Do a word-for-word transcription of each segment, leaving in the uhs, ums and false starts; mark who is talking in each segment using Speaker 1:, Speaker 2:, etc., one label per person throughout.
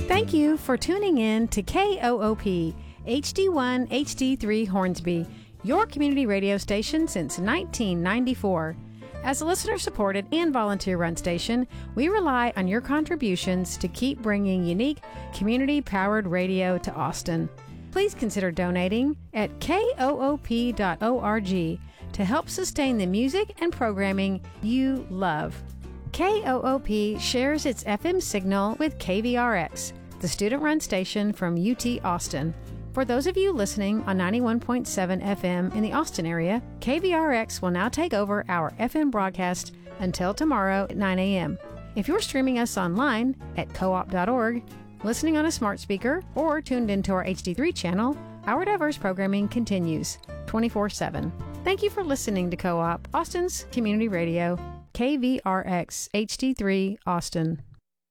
Speaker 1: Thank you for tuning in to K O O P H D one H D three Hornsby, your community radio station since nineteen ninety-four. As a listener-supported and volunteer-run station, we rely on your contributions to keep bringing unique, community-powered radio to Austin. Please consider donating at koop dot org to help sustain the music and programming you love. K O O P shares its F M signal with K V R X, the student-run station from U T Austin. For those of you listening on ninety-one point seven F M in the Austin area, K V R X will now take over our F M broadcast until tomorrow at nine a.m. If you're streaming us online at co-op dot org, listening on a smart speaker, or tuned into our H D three channel, our diverse programming continues twenty-four seven. Thank you for listening to Co-op, Austin's community radio, K V R X H D three Austin.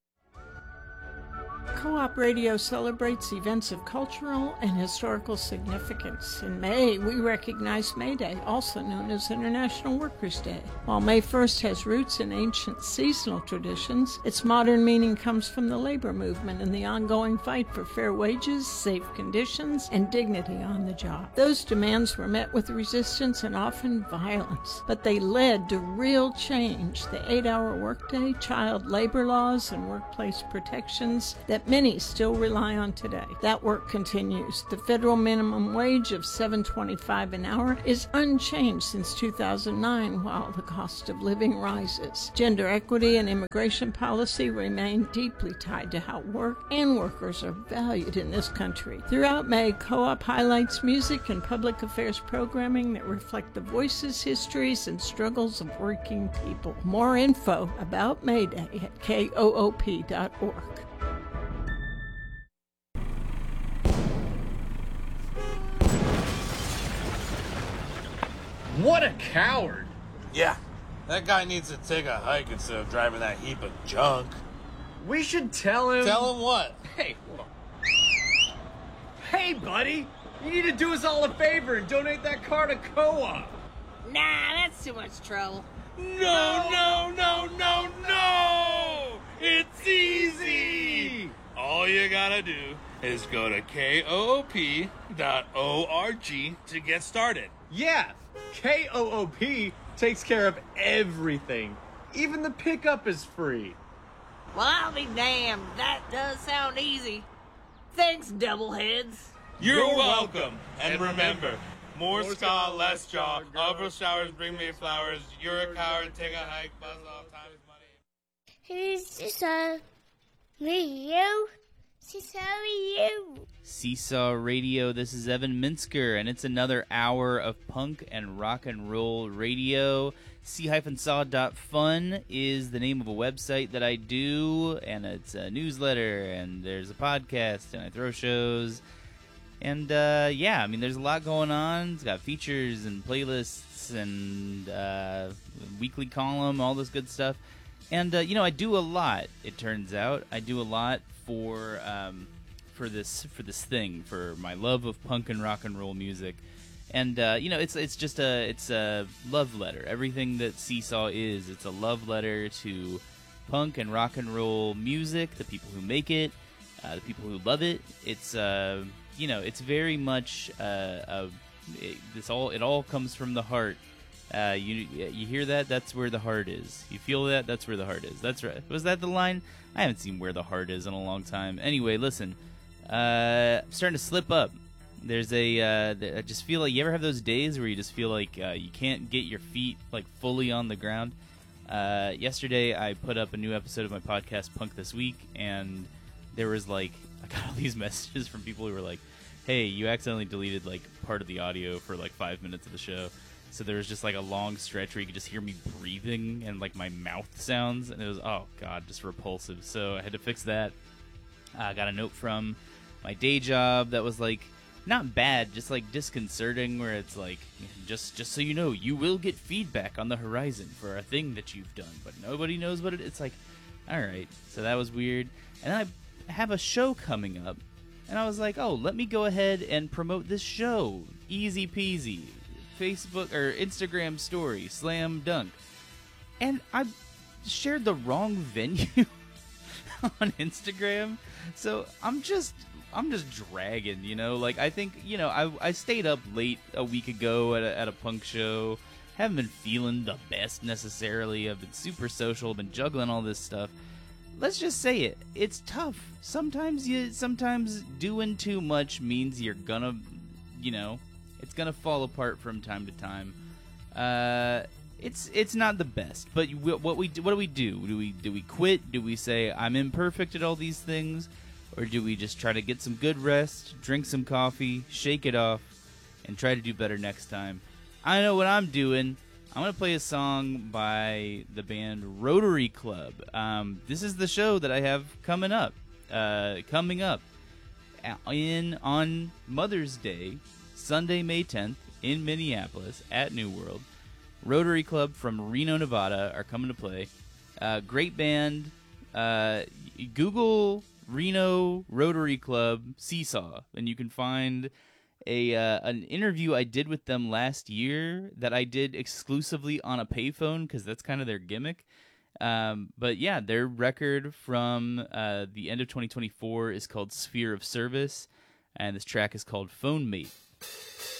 Speaker 2: Co-op Radio celebrates events of cultural and historical significance. In May, we recognize May Day, also known as International Workers' Day. While May first has roots in ancient seasonal traditions, its modern meaning comes from the labor movement and the ongoing fight for fair wages, safe conditions, and dignity on the job. Those demands were met with resistance and often violence, but they led to real change: the eight-hour workday, child labor laws, and workplace protections that many still rely on today. That work continues. The federal minimum wage of seven dollars and twenty-five cents an hour is unchanged since two thousand nine, while the cost of living rises. Gender equity and immigration policy remain deeply tied to how work and workers are valued in this country. Throughout May, Co-op highlights music and public affairs programming that reflect the voices, histories, and struggles of working people. More info about May Day at koop dot org.
Speaker 3: What a coward!
Speaker 4: Yeah, that guy needs to take a hike instead of driving that heap of junk.
Speaker 3: We should tell him...
Speaker 4: Tell him what?
Speaker 3: Hey, hold on. Hey, buddy! You need to do us all a favor and donate that car to Co-op.
Speaker 5: Nah, that's too much trouble.
Speaker 4: No, no, no, no, no! It's easy! All you gotta do is go to koop dot org to get started.
Speaker 3: Yeah, K O O P takes care of everything. Even the pickup is free.
Speaker 5: Well, I'll be damned. That does sound easy. Thanks, doubleheads.
Speaker 4: You're,
Speaker 3: You're
Speaker 4: welcome.
Speaker 3: welcome.
Speaker 4: And remember, more, more ska, less chalk. Upper showers bring me flowers. You're a coward, take a hike, buzz off, time is money.
Speaker 6: Who's this, uh, me, you? Seesaw Radio.
Speaker 7: Seesaw Radio, this is Evan Minsker, and it's another hour of punk and rock and roll radio. C saw dot fun is the name of a website that I do, and it's a newsletter, and there's a podcast, and I throw shows. And, uh, yeah, I mean, there's a lot going on. It's got features and playlists and uh, weekly column, all this good stuff. And, uh, you know, I do a lot, it turns out. I do a lot for um, for this for this thing, for my love of punk and rock and roll music. And, uh, you know, it's it's just a, it's a love letter. Everything that Seesaw is, it's a love letter to punk and rock and roll music, the people who make it, uh, the people who love it. It's, uh, you know, it's very much, uh, a, it, this all, it all comes from the heart. Uh, you you hear that? That's where the heart is. You feel that? That's where the heart is. That's right. Was that the line? I haven't seen Where the Heart Is in a long time. Anyway, listen. Uh, I'm starting to slip up. There's a, uh, I just feel like, you ever have those days where you just feel like uh, you can't get your feet, like, fully on the ground? Uh, yesterday, I put up a new episode of my podcast, Punk This Week, and there was, like, I got all these messages from people who were like, hey, you accidentally deleted, like, part of the audio for, like, five minutes of the show. So there was just, like, a long stretch where you could just hear me breathing and, like, my mouth sounds. And it was, oh, God, just repulsive. So I had to fix that. I uh, got a note from my day job that was, like, not bad, just, like, disconcerting, where it's, like, just just so you know, you will get feedback on the horizon for a thing that you've done, but nobody knows what it is. It's like, all right. So that was weird. And then I have a show coming up. And I was like, oh, let me go ahead and promote this show. Easy peasy. Facebook or Instagram story, slam dunk. And I shared the wrong venue. on Instagram. So I'm just I'm just dragging, you know. Like I think you know I I stayed up late a week ago at a, at a punk show. Haven't been feeling the best necessarily. I've been super social. I've been juggling all this stuff. Let's just say it. It's tough. Sometimes you sometimes doing too much means you're gonna, you know, it's gonna fall apart from time to time. Uh, it's it's not the best. But what we what do we do? Do we do we quit? Do we say I'm imperfect at all these things, or do we just try to get some good rest, drink some coffee, shake it off, and try to do better next time? I know what I'm doing. I'm going to play a song by the band Rotary Club. Um, this is the show that I have coming up. Uh, coming up in on Mother's Day, Sunday, May tenth, in Minneapolis at New World. Rotary Club from Reno, Nevada are coming to play. Uh, great band. Uh, Google Reno Rotary Club Seesaw, and you can find a uh, an interview I did with them last year that I did exclusively on a payphone because that's kind of their gimmick. Um, but yeah, their record from uh, the end of twenty twenty-four is called Sphere of Service, and this track is called Phone Mate.